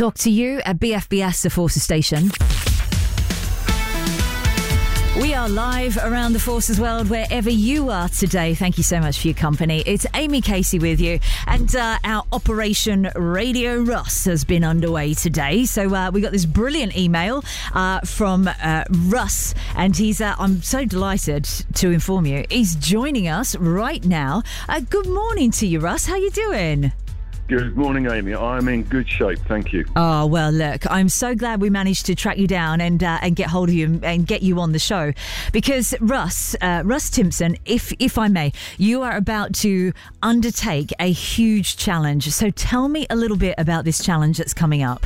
talk to you at BFBS, the Forces Station. We are live around the Forces world, wherever you are today. Thank you so much for your company. It's Amy Casey with you, and our Operation Radio Russ has been underway today. So we got this brilliant email from Russ, and he's I'm so delighted to inform you he's joining us right now. Good morning to you, Russ. How you doing? Good morning, Amy. I'm in good shape, thank you. Oh, well, look, I'm so glad we managed to track you down and get hold of you and get you on the show. Because Russ Timpson, if I may, you are about to undertake a huge challenge. So tell me a little bit about this challenge that's coming up.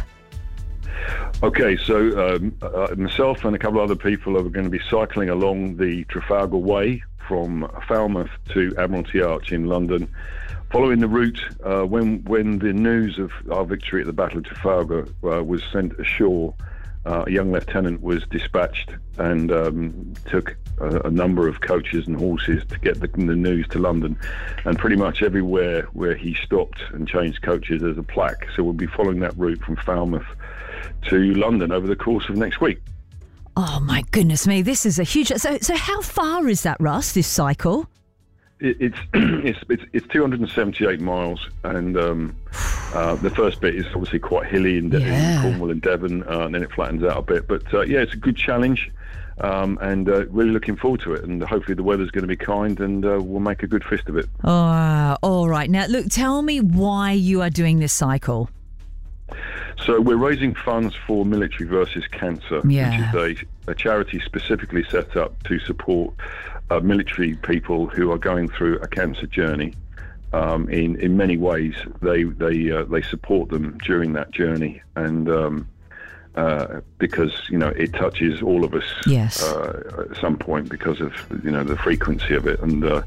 Okay, so myself and a couple of other people are going to be cycling along the Trafalgar Way from Falmouth to Admiralty Arch in London, following the route when the news of our victory at the Battle of Trafalgar was sent ashore. A young lieutenant was dispatched and took a number of coaches and horses to get the news to London. And pretty much everywhere where he stopped and changed coaches, there's a plaque. So we'll be following that route from Falmouth to London over the course of next week. Oh, my goodness me. This is a huge... So how far is that, Russ, this cycle? It's 278 miles, and the first bit is obviously quite hilly in Cornwall and Devon, and then it flattens out a bit. But it's a good challenge, and really looking forward to it. And hopefully the weather's going to be kind, and we'll make a good fist of it. Oh, all right. Now, look, tell me why you are doing this cycle. So we're raising funds for Military versus Cancer, which is a charity specifically set up to support military people who are going through a cancer journey. In many ways, they support them during that journey, and because it touches all of us at some point because of the frequency of it. And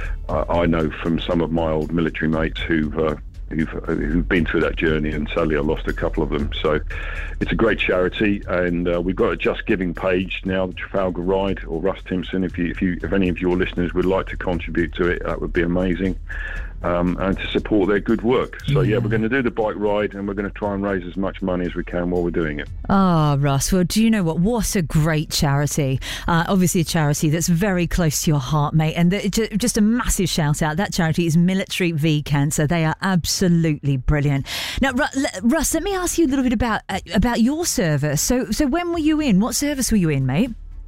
I know from some of my old military mates who've been through that journey, and sadly I lost a couple of them. So it's a great charity, and we've got a Just Giving page now, the Trafalgar Ride, or Russ Timpson. If any of your listeners would like to contribute to it, that would be amazing, and to support their good work. So we're going to do the bike ride, and we're going to try and raise as much money as we can while we're doing it. Oh, Russ, well, do you know what a great charity. Obviously a charity that's very close to your heart, mate, and just a massive shout out. That charity is Military v Cancer. They are absolutely brilliant. Now, Russ, let me ask you a little bit about your service. So when were you in? What service were you in, mate?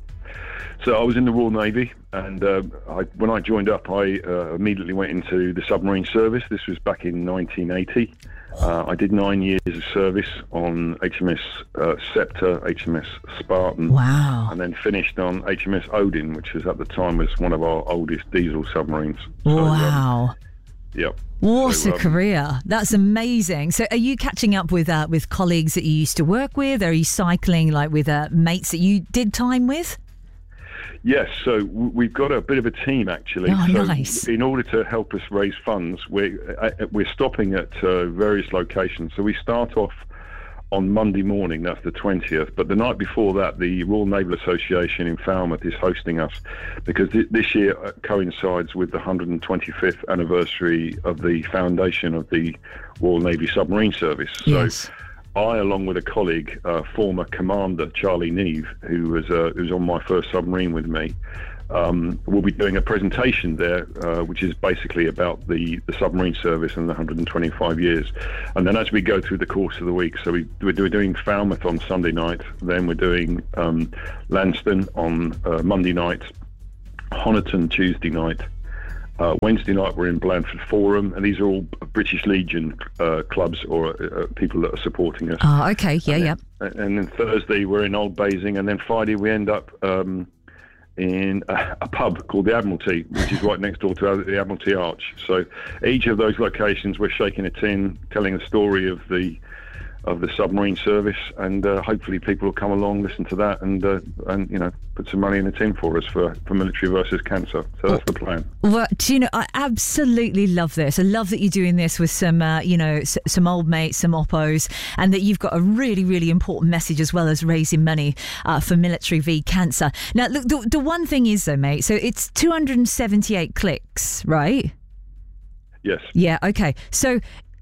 So I was in the Royal Navy, and when I joined up, I immediately went into the submarine service. This was back in 1980. I did 9 years of service on HMS Scepter, HMS Spartan. Wow. And then finished on HMS Odin, which was at the time was one of our oldest diesel submarines. Wow. Yep. What a career. That's amazing. So are you catching up with colleagues that you used to work with? Or are you cycling with mates that you did time with? Yes, so we've got a bit of a team, actually. Oh, so nice. In order to help us raise funds, we're stopping at various locations. So we start off on Monday morning, that's the 20th. But the night before that, the Royal Naval Association in Falmouth is hosting us, because this year coincides with the 125th anniversary of the foundation of the Royal Navy Submarine Service. Yes. So I, along with a colleague, former commander Charlie Neve, who was on my first submarine with me, will be doing a presentation there, which is basically about the submarine service and the 125 years. And then as we go through the course of the week, so we're doing Falmouth on Sunday night, then we're doing Lanston on Monday night, Honiton Tuesday night, Wednesday night we're in Blandford Forum, and these are all British Legion clubs or people that are supporting us. Oh, okay, yeah. And then Thursday we're in Old Basing, and then Friday we end up in a pub called the Admiralty, which is right next door to the Admiralty Arch. So each of those locations we're shaking a tin, telling the story of the submarine service, and hopefully people will come along, listen to that, and put some money in the tin for us for Military versus Cancer. So that's the plan. Well, do you know, I absolutely love this. I love that you're doing this with some some old mates, some oppos, and that you've got a really, really important message as well as raising money for Military v Cancer. Now, look, the one thing is though, mate, so it's 278 clicks, right? Yes. Yeah, okay. So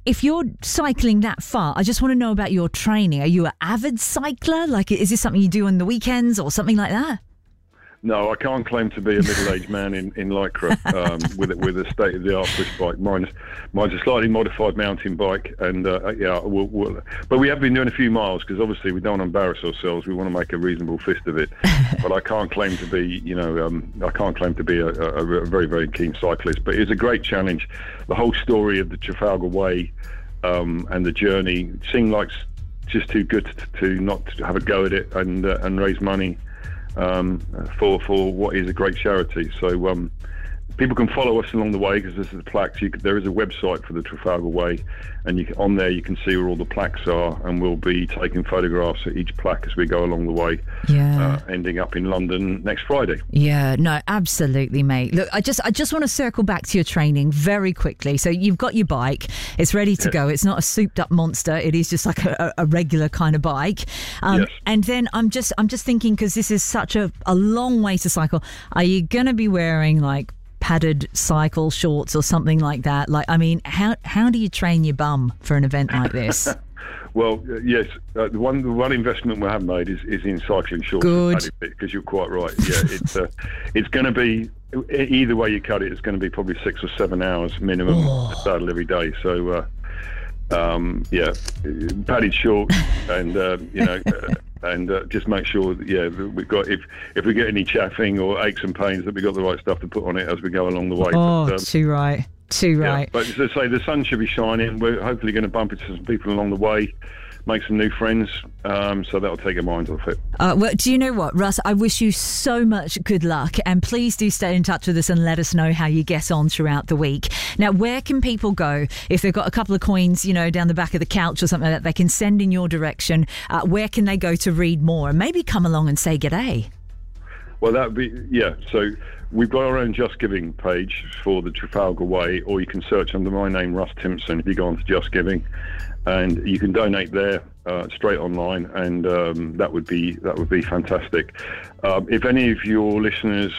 if you're cycling that far, I just want to know about your training. Are you an avid cycler? Like, is this something you do on the weekends or something like that? No, I can't claim to be a middle-aged man in Lycra with a state-of-the-art push bike. Mine's a slightly modified mountain bike, and but we have been doing a few miles because obviously we don't want to embarrass ourselves. We want to make a reasonable fist of it. But I can't claim to be, I can't claim to be a very, very keen cyclist. But it's a great challenge. The whole story of the Trafalgar Way and the journey seemed like just too good to not have a go at it and raise money for what is a great charity. So people can follow us along the way because this is the plaques. There is a website for the Trafalgar Way, and on there you can see where all the plaques are, and we'll be taking photographs of each plaque as we go along the way. Ending up in London next Friday. Yeah, no, absolutely, mate. Look, I just want to circle back to your training very quickly. So you've got your bike; it's ready to go. It's not a souped-up monster. It is just like a regular kind of bike. Yes. And then I'm just thinking, because this is such a long way to cycle. Are you going to be wearing like padded cycle shorts or something like that? Like, I mean, how do you train your bum for an event like this? Well, yes, the one investment we have made is in cycling shorts. Good. Because you're quite right. Yeah, it's going to be, either way you cut it, it's going to be probably 6 or 7 hours minimum to saddle every day. So, padded shorts and and just make sure that we've got, if we get any chaffing or aches and pains, that we've got the right stuff to put on it as we go along the way. Too right. But as I say, the sun should be shining. We're hopefully going to bump into some people along the way, make some new friends, so that'll take our minds off it. Well, do you know what, Russ? I wish you so much good luck, and please do stay in touch with us and let us know how you get on throughout the week. Now, where can people go if they've got a couple of coins, down the back of the couch or something like that, they can send in your direction? Where can they go to read more and maybe come along and say g'day? Well, that would be, so we've got our own Just Giving page for the Trafalgar Way, or you can search under my name, Russ Timpson, if you go on to Just Giving, and you can donate there straight online, and that would be fantastic. If any of your listeners,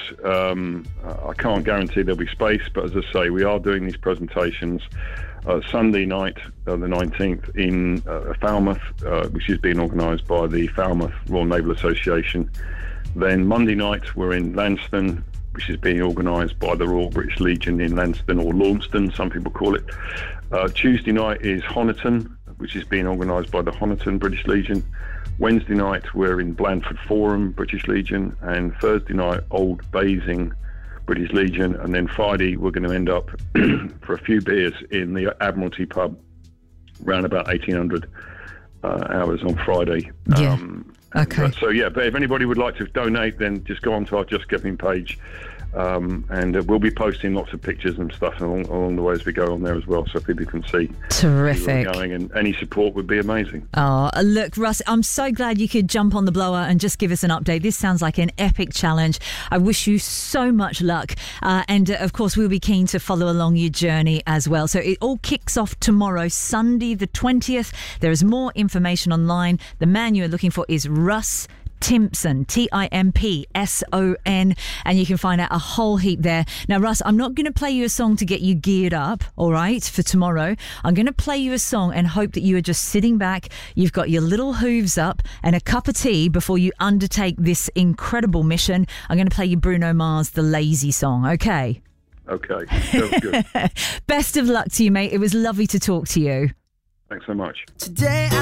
I can't guarantee there'll be space, but as I say, we are doing these presentations Sunday night, the 19th, in Falmouth, which is being organised by the Falmouth Royal Naval Association. Then Monday night, we're in Lanston, which is being organised by the Royal British Legion in Lanston, or Launceston, some people call it. Tuesday night is Honiton, which is being organised by the Honiton British Legion. Wednesday night, we're in Blandford Forum, British Legion. And Thursday night, Old Basing, British Legion. And then Friday, we're going to end up for a few beers in the Admiralty pub, around about 1800 hours on Friday. Yeah. Okay. But if anybody would like to donate, then just go onto our Just Giving page, and we'll be posting lots of pictures and stuff along the way as we go on there as well, so people can see. Terrific. Where we're going, and any support would be amazing. Oh, look, Russ, I'm so glad you could jump on the blower and just give us an update. This sounds like an epic challenge. I wish you so much luck, and of course we'll be keen to follow along your journey as well. So it all kicks off tomorrow, Sunday the 20th. There is more information online. The man you're looking for is Russ Timpson, Timpson, and you can find out a whole heap there. Now, Russ, I'm not going to play you a song to get you geared up, all right, for tomorrow. I'm going to play you a song and hope that you are just sitting back, you've got your little hooves up and a cup of tea before you undertake this incredible mission. I'm going to play you Bruno Mars' The Lazy Song, okay? Okay, sounds good. Best of luck to you, mate. It was lovely to talk to you. Thanks so much. Today